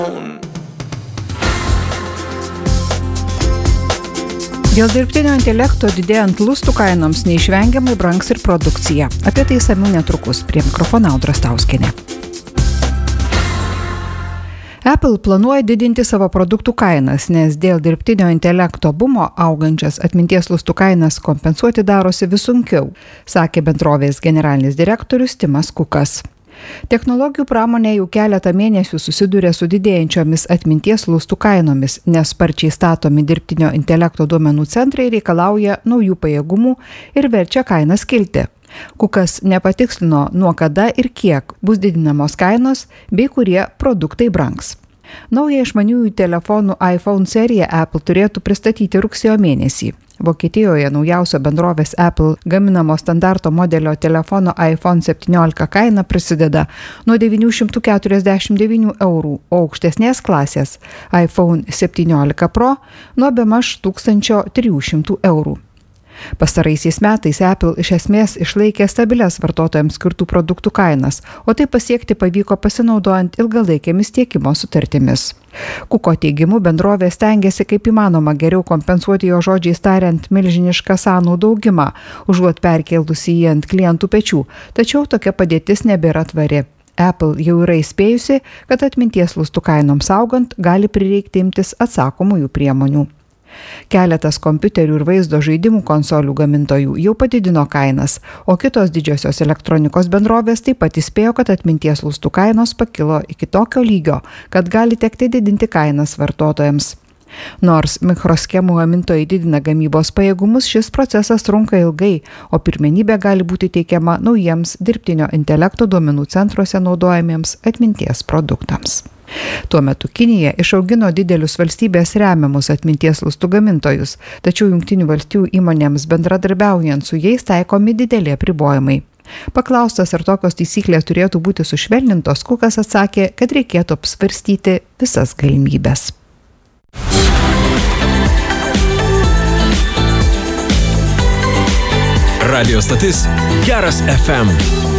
Dėl dirbtinio intelekto didėjant lustų kainoms neišvengiamai brangs ir produkcija. Apie tai išsamiau netrukus. Prie mikrofono Audra Stauskienė. Apple planuoja didinti savo produktų kainas, nes dėl dirbtinio intelekto bumo augančias atminties lustų kainas kompensuoti darosi vis sunkiau, sakė bendrovės generalinis direktorius Timas Kukas. Technologijų pramonė jau keletą mėnesių susiduria su didėjančiomis atminties lustų kainomis, nes sparčiai statomi dirbtinio intelekto duomenų centrai reikalauja naujų pajėgumų ir verčia kainas kilti. Kukas nepatikslino, nuo kada ir kiek bus didinamos kainos bei kurie produktai brangs. Naują išmaniųjų telefonų iPhone seriją Apple turėtų pristatyti rugsėjo mėnesį. Vokietijoje naujausio bendrovės Apple gaminamo standarto modelio telefono iPhone 17 kaina prasideda nuo 949 €, o aukštesnės klasės iPhone 17 Pro nuo bemaž 1300 €. Pastaraisiais metais Apple iš esmės išlaikė stabilias vartotojams skirtų produktų kainas, o tai pasiekti pavyko pasinaudojant ilgalaikėmis tiekimo sutartimis. Kuko teigimu bendrovė stengiasi kaip įmanoma geriau kompensuoti jo žodžiais tariant milžinišką sąnaudų augimą, užuot perkeldusi jį ant klientų pečių, tačiau tokia padėtis nebėra tvari. Apple jau yra įspėjusi, kad atminties lustų kainoms augant gali prireikti imtis atsakomųjų priemonių. Keletas kompiuterių ir vaizdo žaidimų konsolių gamintojų jau padidino kainas, o kitos didžiosios elektronikos bendrovės taip pat įspėjo, kad atminties lustų kainos pakilo iki tokio lygio, kad gali tekti didinti kainas vartotojams. Nors mikroschemų gamintojai didina gamybos pajėgumus, šis procesas trunka ilgai, o pirmenybė gali būti teikiama naujiems dirbtinio intelekto duomenų centruose naudojamiems atminties produktams. Tuo metu Kinija išaugino didelius valstybės remiamus atminties lustų gamintojus, tačiau Jungtinių valstijų įmonėms bendradarbiaujant su jais taikomi dideli apribojimai. Paklaustas, ar tokios taisyklės turėtų būti sušvelnintos, Kukas atsakė, kad reikėtų apsvarstyti visas galimybes. Radio stotis Geras FM.